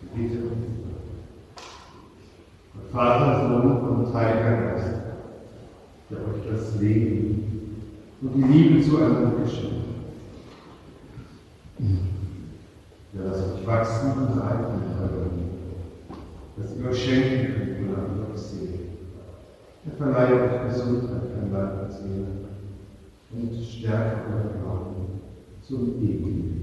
Bitte. Vater, Sohn und Heiliger Geist, der euch das Leben und die Liebe zueinander geschenkt hat. Der lasst euch wachsen und reifen können, dass ihr euch schenken könnt, wonach euch seht. Er verleiht euch Gesundheit an Leib und Seele und stärkt euer Glauben zum ewigen